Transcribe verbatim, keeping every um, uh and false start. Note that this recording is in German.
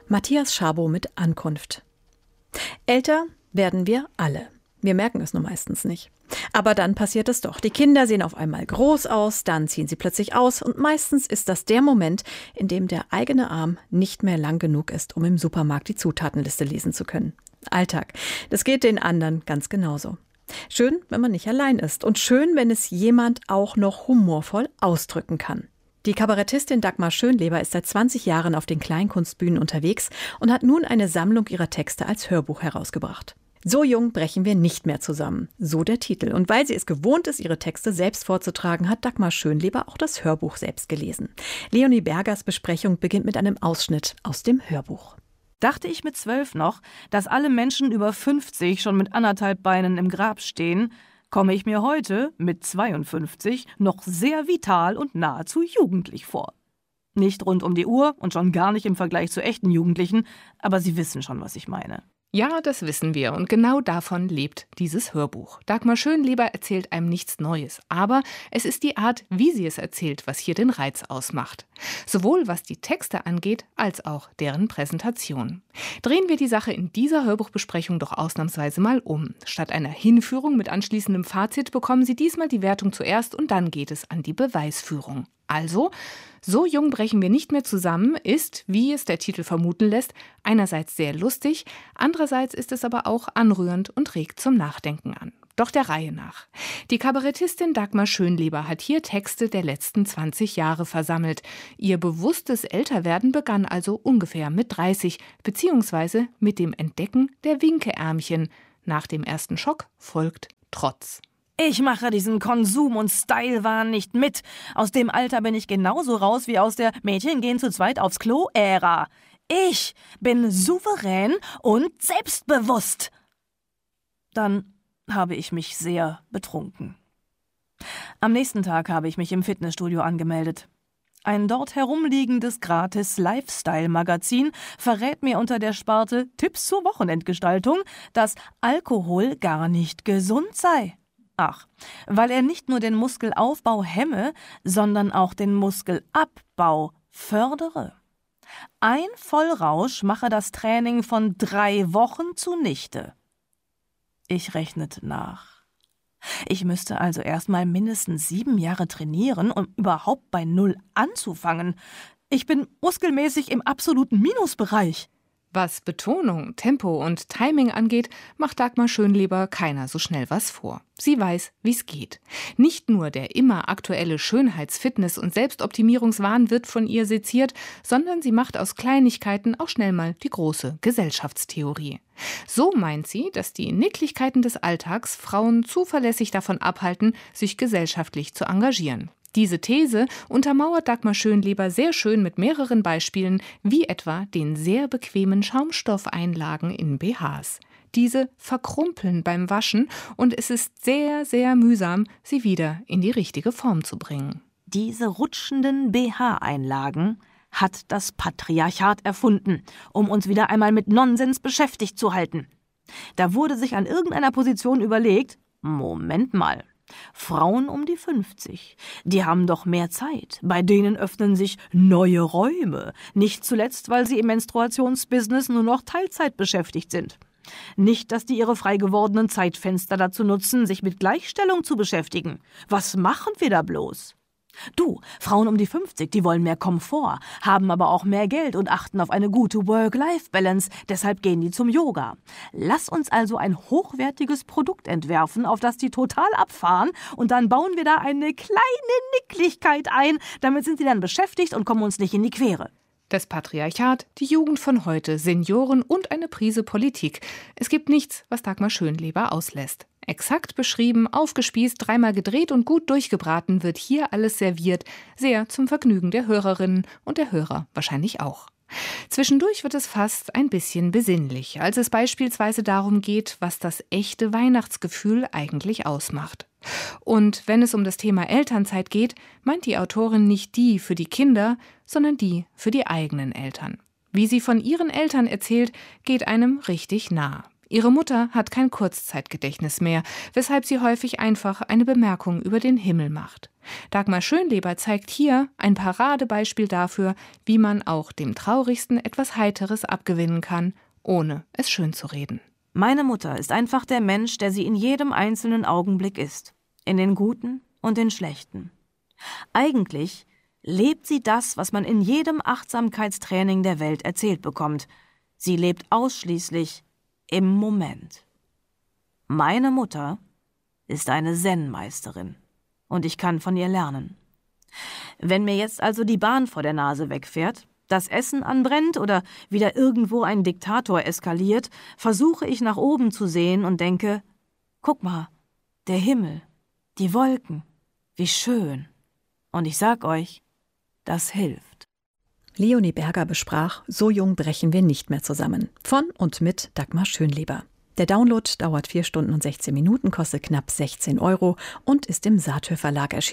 Matthias Schabow mit Ankunft. Älter werden wir alle. Wir merken es nur meistens nicht. Aber dann passiert es doch. Die Kinder sehen auf einmal groß aus, dann ziehen sie plötzlich aus und meistens ist das der Moment, in dem der eigene Arm nicht mehr lang genug ist, um im Supermarkt die Zutatenliste lesen zu können. Alltag. Das geht den anderen ganz genauso. Schön, wenn man nicht allein ist und schön, wenn es jemand auch noch humorvoll ausdrücken kann. Die Kabarettistin Dagmar Schönleber ist seit zwanzig Jahren auf den Kleinkunstbühnen unterwegs und hat nun eine Sammlung ihrer Texte als Hörbuch herausgebracht. So jung brechen wir nicht mehr zusammen, so der Titel. Und weil sie es gewohnt ist, ihre Texte selbst vorzutragen, hat Dagmar Schönleber auch das Hörbuch selbst gelesen. Leonie Bergers Besprechung beginnt mit einem Ausschnitt aus dem Hörbuch. Dachte ich mit zwölf noch, dass alle Menschen über fünfzig schon mit anderthalb Beinen im Grab stehen, komme ich mir heute, mit zweiundfünfzig, noch sehr vital und nahezu jugendlich vor. Nicht rund um die Uhr und schon gar nicht im Vergleich zu echten Jugendlichen, aber Sie wissen schon, was ich meine. Ja, das wissen wir und genau davon lebt dieses Hörbuch. Dagmar Schönleber erzählt einem nichts Neues, aber es ist die Art, wie sie es erzählt, was hier den Reiz ausmacht. Sowohl was die Texte angeht, als auch deren Präsentation. Drehen wir die Sache in dieser Hörbuchbesprechung doch ausnahmsweise mal um. Statt einer Hinführung mit anschließendem Fazit bekommen Sie diesmal die Wertung zuerst und dann geht es an die Beweisführung. Also, so jung brechen wir nicht mehr zusammen ist, wie es der Titel vermuten lässt, einerseits sehr lustig, andererseits ist es aber auch anrührend und regt zum Nachdenken an. Doch der Reihe nach. Die Kabarettistin Dagmar Schönleber hat hier Texte der letzten zwanzig Jahre versammelt. Ihr bewusstes Älterwerden begann also ungefähr mit dreißig, beziehungsweise mit dem Entdecken der Winkeärmchen. Nach dem ersten Schock folgt Trotz. Ich mache diesen Konsum- und Style-Wahn nicht mit. Aus dem Alter bin ich genauso raus wie aus der Mädchen gehen zu zweit aufs Klo-Ära. Ich bin souverän und selbstbewusst. Dann habe ich mich sehr betrunken. Am nächsten Tag habe ich mich im Fitnessstudio angemeldet. Ein dort herumliegendes Gratis-Lifestyle-Magazin verrät mir unter der Sparte Tipps zur Wochenendgestaltung, dass Alkohol gar nicht gesund sei. Ach, weil er nicht nur den Muskelaufbau hemme, sondern auch den Muskelabbau fördere. Ein Vollrausch mache das Training von drei Wochen zunichte. Ich rechnete nach. Ich müsste also erst mal mindestens sieben Jahre trainieren, um überhaupt bei Null anzufangen. Ich bin muskelmäßig im absoluten Minusbereich. Was Betonung, Tempo und Timing angeht, macht Dagmar Schönleber keiner so schnell was vor. Sie weiß, wie's geht. Nicht nur der immer aktuelle Schönheits-, Fitness- und Selbstoptimierungswahn wird von ihr seziert, sondern sie macht aus Kleinigkeiten auch schnell mal die große Gesellschaftstheorie. So meint sie, dass die Nicklichkeiten des Alltags Frauen zuverlässig davon abhalten, sich gesellschaftlich zu engagieren. Diese These untermauert Dagmar Schönleber sehr schön mit mehreren Beispielen, wie etwa den sehr bequemen Schaumstoffeinlagen in B Hs. Diese verkrumpeln beim Waschen und es ist sehr, sehr mühsam, sie wieder in die richtige Form zu bringen. Diese rutschenden B H-Einlagen hat das Patriarchat erfunden, um uns wieder einmal mit Nonsens beschäftigt zu halten. Da wurde sich an irgendeiner Position überlegt, Moment mal, Frauen um die fünfzig, die haben doch mehr Zeit. Bei denen öffnen sich neue Räume. Nicht zuletzt, weil sie im Menstruationsbusiness nur noch Teilzeit beschäftigt sind. Nicht, dass die ihre frei gewordenen Zeitfenster dazu nutzen, sich mit Gleichstellung zu beschäftigen. Was machen wir da bloß? Du, Frauen um die fünfzig, die wollen mehr Komfort, haben aber auch mehr Geld und achten auf eine gute Work-Life-Balance, deshalb gehen die zum Yoga. Lass uns also ein hochwertiges Produkt entwerfen, auf das die total abfahren und dann bauen wir da eine kleine Nicklichkeit ein, damit sind sie dann beschäftigt und kommen uns nicht in die Quere. Das Patriarchat, die Jugend von heute, Senioren und eine Prise Politik. Es gibt nichts, was Dagmar Schönleber auslässt. Exakt beschrieben, aufgespießt, dreimal gedreht und gut durchgebraten wird hier alles serviert, sehr zum Vergnügen der Hörerinnen und der Hörer wahrscheinlich auch. Zwischendurch wird es fast ein bisschen besinnlich, als es beispielsweise darum geht, was das echte Weihnachtsgefühl eigentlich ausmacht. Und wenn es um das Thema Elternzeit geht, meint die Autorin nicht die für die Kinder, sondern die für die eigenen Eltern. Wie sie von ihren Eltern erzählt, geht einem richtig nah. Ihre Mutter hat kein Kurzzeitgedächtnis mehr, weshalb sie häufig einfach eine Bemerkung über den Himmel macht. Dagmar Schönleber zeigt hier ein Paradebeispiel dafür, wie man auch dem Traurigsten etwas Heiteres abgewinnen kann, ohne es schön zu reden. Meine Mutter ist einfach der Mensch, der sie in jedem einzelnen Augenblick ist. In den guten und den schlechten. Eigentlich lebt sie das, was man in jedem Achtsamkeitstraining der Welt erzählt bekommt. Sie lebt ausschließlich im Moment. Meine Mutter ist eine Zen-Meisterin und ich kann von ihr lernen. Wenn mir jetzt also die Bahn vor der Nase wegfährt, das Essen anbrennt oder wieder irgendwo ein Diktator eskaliert, versuche ich nach oben zu sehen und denke, guck mal, der Himmel, die Wolken, wie schön. Und ich sag euch, das hilft. Leonie Berger besprach »So jung brechen wir nicht mehr zusammen« von und mit Dagmar Schönleber. Der Download dauert vier Stunden und sechzehn Minuten, kostet knapp sechzehn Euro und ist im Saathoff Verlag erschienen.